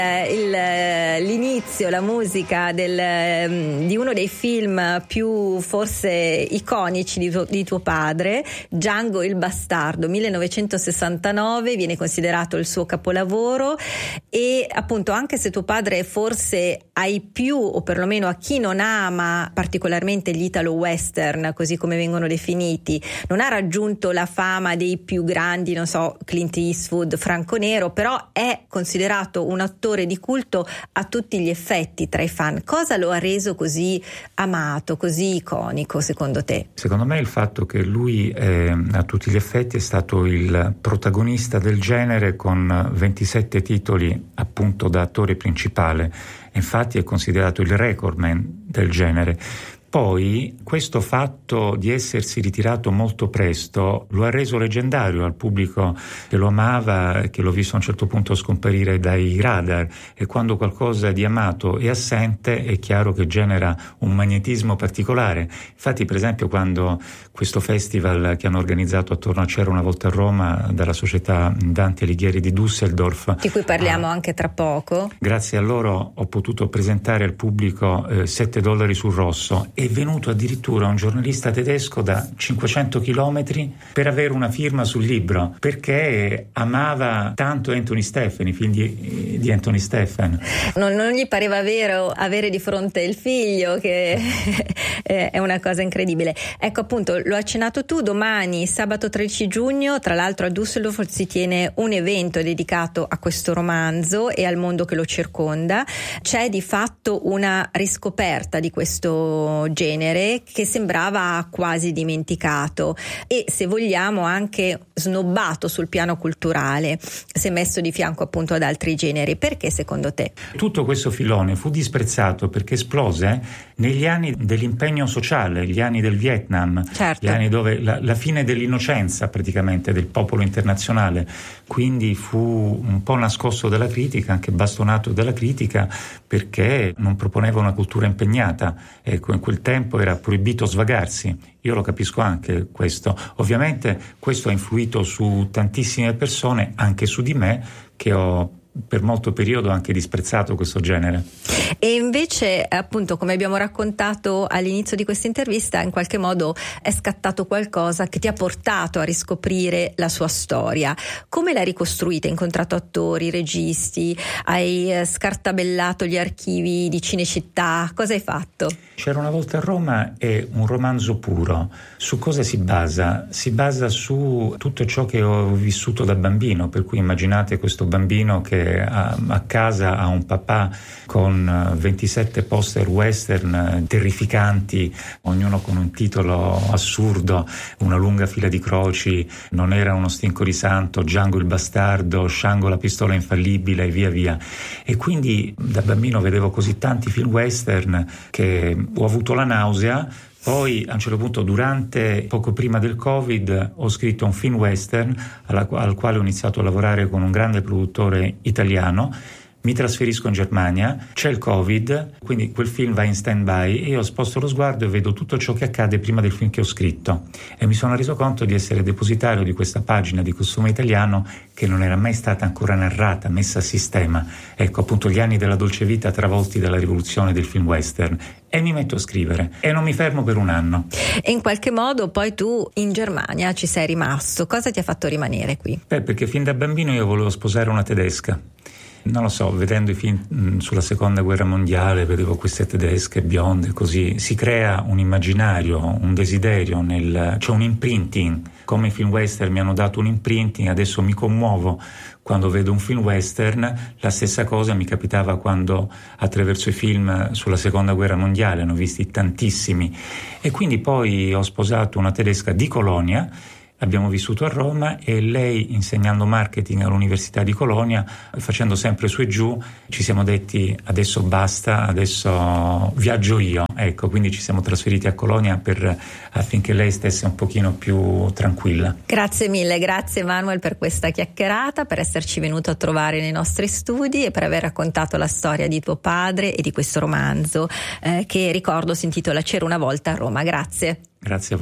L'inizio, la musica di uno dei film più forse iconici di tuo padre, Django il bastardo, 1969, viene considerato il suo capolavoro. E appunto, anche se tuo padre forse ai più, o perlomeno a chi non ama particolarmente gli italo western così come vengono definiti, non ha raggiunto la fama dei più grandi, non so, Clint Eastwood, Franco Nero, però è considerato un attore di culto a tutti gli effetti tra i fan. Cosa lo ha reso così amato, così iconico secondo te? Secondo me il fatto che lui a tutti gli effetti è stato il protagonista del genere con 27 titoli appunto da attore principale. Infatti è considerato il recordman del genere. Poi questo fatto di essersi ritirato molto presto lo ha reso leggendario al pubblico che lo amava, che l'ho visto a un certo punto scomparire dai radar, e quando qualcosa di amato è assente è chiaro che genera un magnetismo particolare. Infatti, per esempio, quando questo festival che hanno organizzato attorno a C'era una volta a Roma dalla società Dante Alighieri di Düsseldorf, di cui parliamo anche tra poco, grazie a loro ho potuto presentare al pubblico $7 sul rosso. È venuto addirittura un giornalista tedesco da 500 chilometri per avere una firma sul libro, perché amava tanto Anthony Stephen, i figli di Anthony Stephen. Non gli pareva vero avere di fronte il figlio, che è una cosa incredibile. Ecco, appunto, lo hai accennato tu, domani, sabato 13 giugno, tra l'altro a Düsseldorf si tiene un evento dedicato a questo romanzo e al mondo che lo circonda. C'è di fatto una riscoperta di questo genere che sembrava quasi dimenticato e, se vogliamo, anche snobbato sul piano culturale, se messo di fianco appunto ad altri generi. Perché secondo te? Tutto questo filone fu disprezzato perché esplose negli anni dell'impegno sociale, gli anni del Vietnam, certo, gli anni dove la fine dell'innocenza praticamente del popolo internazionale, quindi fu un po' nascosto dalla critica, anche bastonato dalla critica, perché non proponeva una cultura impegnata. Ecco, in quel tempo era proibito svagarsi. Io lo capisco anche questo. Ovviamente questo ha influito su tantissime persone, anche su di me, che ho per molto periodo anche disprezzato questo genere. E invece, appunto, come abbiamo raccontato all'inizio di questa intervista, in qualche modo è scattato qualcosa che ti ha portato a riscoprire la sua storia. Come l'hai ricostruita? Hai incontrato attori, registi, hai scartabellato gli archivi di Cinecittà, cosa hai fatto? C'era una volta a Roma è un romanzo puro. Su cosa si basa? Si basa su tutto ciò che ho vissuto da bambino, per cui immaginate questo bambino che a casa ha un papà con 27 poster western terrificanti, ognuno con un titolo assurdo, una lunga fila di croci, Non era uno stinco di santo, Django il bastardo, Shango la pistola infallibile e via via. E quindi da bambino vedevo così tanti film western che ho avuto la nausea. Poi a un certo punto, poco prima del Covid, ho scritto un film western al quale ho iniziato a lavorare con un grande produttore italiano. Mi trasferisco in Germania, c'è il Covid, quindi quel film va in stand-by e io sposto lo sguardo e vedo tutto ciò che accade prima del film che ho scritto, e mi sono reso conto di essere depositario di questa pagina di costume italiano che non era mai stata ancora narrata, messa a sistema. Ecco, appunto, gli anni della dolce vita travolti dalla rivoluzione del film western. E mi metto a scrivere e non mi fermo per un anno. E in qualche modo poi tu in Germania ci sei rimasto. Cosa ti ha fatto rimanere qui? Perché fin da bambino io volevo sposare una tedesca. Non lo so, vedendo i film sulla seconda guerra mondiale, vedevo queste tedesche bionde, così si crea un immaginario, un desiderio, c'è un imprinting. Come i film western mi hanno dato un imprinting, adesso mi commuovo quando vedo un film western. La stessa cosa mi capitava quando attraverso i film sulla seconda guerra mondiale, ne ho visti tantissimi, e quindi poi ho sposato una tedesca di Colonia. Abbiamo vissuto a Roma e lei, insegnando marketing all'Università di Colonia, facendo sempre su e giù, ci siamo detti adesso basta, adesso viaggio io. Ecco, quindi ci siamo trasferiti a Colonia affinché lei stesse un pochino più tranquilla. Grazie mille, grazie Manuel per questa chiacchierata, per esserci venuto a trovare nei nostri studi e per aver raccontato la storia di tuo padre e di questo romanzo che, ricordo, si intitola C'era una volta a Roma. Grazie. Grazie a voi.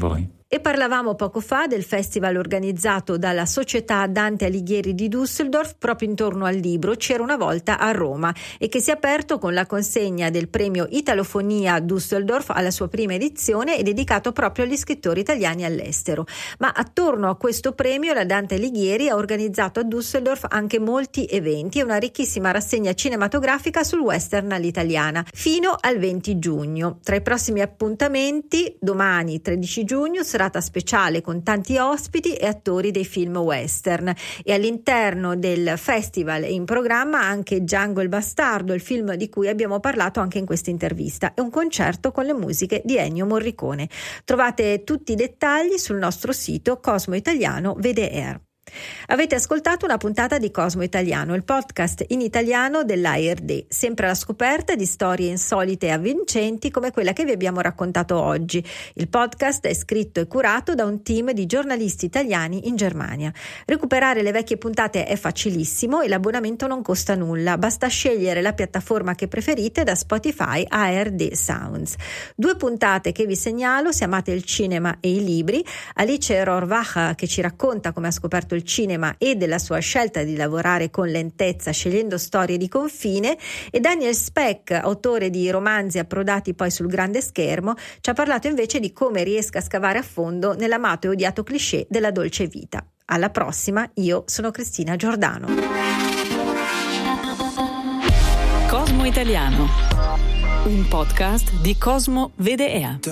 E parlavamo poco fa del festival organizzato dalla Società Dante Alighieri di Düsseldorf proprio intorno al libro C'era una volta a Roma, e che si è aperto con la consegna del premio Italofonia Düsseldorf alla sua prima edizione e dedicato proprio agli scrittori italiani all'estero. Ma attorno a questo premio la Dante Alighieri ha organizzato a Düsseldorf anche molti eventi e una ricchissima rassegna cinematografica sul western all'italiana fino al 20 giugno. Tra i prossimi appuntamenti, domani 13 giugno, serata speciale con tanti ospiti e attori dei film western, e all'interno del festival è in programma anche Django il bastardo, il film di cui abbiamo parlato anche in questa intervista, e un concerto con le musiche di Ennio Morricone. Trovate tutti i dettagli sul nostro sito Cosmo Italiano VDR. Avete ascoltato una puntata di Cosmo Italiano, il podcast in italiano dell'ARD, sempre alla scoperta di storie insolite e avvincenti come quella che vi abbiamo raccontato oggi. Il podcast è scritto e curato da un team di giornalisti italiani in Germania. Recuperare le vecchie puntate è facilissimo e l'abbonamento non costa nulla, basta scegliere la piattaforma che preferite da Spotify a ARD Sounds. 2 puntate che vi segnalo: se amate il cinema e i libri, Alice Rohrwacher che ci racconta come ha scoperto il cinema e della sua scelta di lavorare con lentezza scegliendo storie di confine, e Daniel Speck, autore di romanzi approdati poi sul grande schermo, ci ha parlato invece di come riesca a scavare a fondo nell'amato e odiato cliché della dolce vita. Alla prossima, io sono Cristina Giordano. Cosmo Italiano, un podcast di Cosmo VDR.